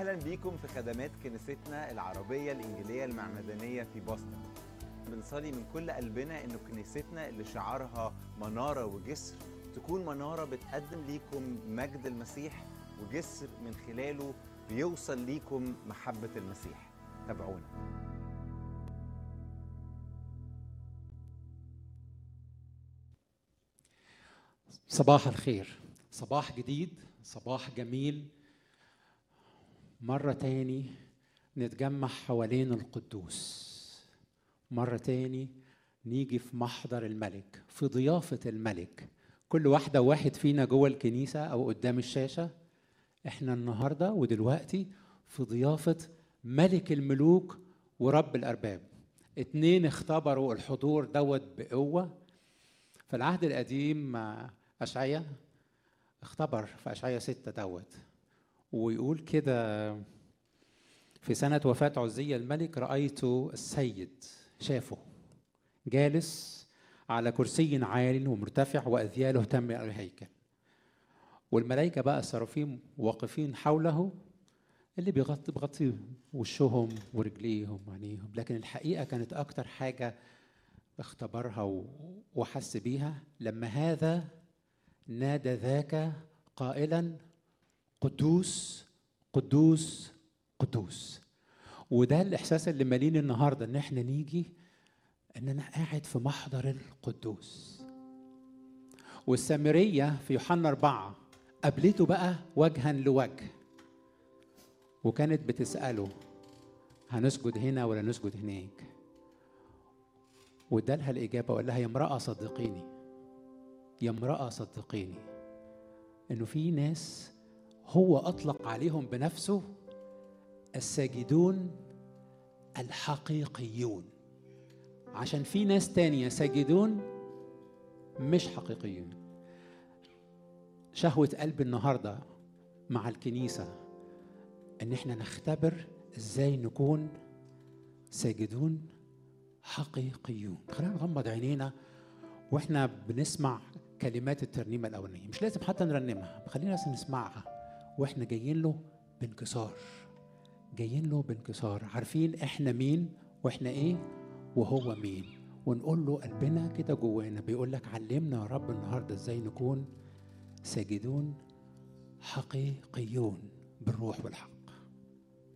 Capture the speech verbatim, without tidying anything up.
أهلا بيكم في خدمات كنيستنا العربية الإنجيلية المعمدانية في بوسطن. بنصلي من كل قلبنا إنه كنيستنا اللي شعارها منارة وجسر تكون منارة بتقدم ليكم مجد المسيح، وجسر من خلاله بيوصل ليكم محبة المسيح. تابعونا. صباح الخير، صباح جديد، صباح جميل. مرة تاني نتجمع حوالين القدوس، مرة تاني نيجي في محضر الملك، في ضيافة الملك. كل واحدة واحد فينا جوه الكنيسة أو قدام الشاشة، احنا النهاردة ودلوقتي في ضيافة ملك الملوك ورب الأرباب. اتنين اختبروا الحضور دوت بقوة. في العهد القديم أشعيا اختبر في أشعيا ستة دوت، ويقول كده: في سنة وفاة عزية الملك رأيت السيد، شافه جالس على كرسي عال ومرتفع وأذياله تملأ الهيكل، والملائكة بقى السرافيم واقفين حوله، اللي بيغطي بغطي وشهم ورجليهم وعينيهم. لكن الحقيقة كانت أكتر حاجة اختبرها وحس بيها لما هذا نادى ذاك قائلا: قدوس قدوس قدوس. وده الإحساس اللي مالين النهاردة، إن احنا نيجي إن أنا قاعد في محضر القدوس. والسامرية في يوحنا أربعة قابلته بقى وجها لوجه، وكانت بتسأله: هنسجد هنا ولا نسجد هناك؟ وادالها الإجابة وقال لها: يا امرأة صدقيني، يا امرأة صدقيني، إنه في ناس هو أطلق عليهم بنفسه الساجدون الحقيقيون، عشان في ناس تانية ساجدون مش حقيقيون. شهوة قلب النهاردة مع الكنيسة إن احنا نختبر إزاي نكون ساجدون حقيقيون. خلينا نغمض عينينا واحنا بنسمع كلمات الترنيمة الأولانية، مش لازم حتى نرنمها، خلينا بس نسمعها واحنا جايين له بانكسار، جايين له بانكسار، عارفين احنا مين واحنا ايه وهو مين، ونقول له قلبنا كده جوانا بيقول لك: علمنا يا رب النهارده ازاي نكون ساجدون حقيقيون بالروح والحق.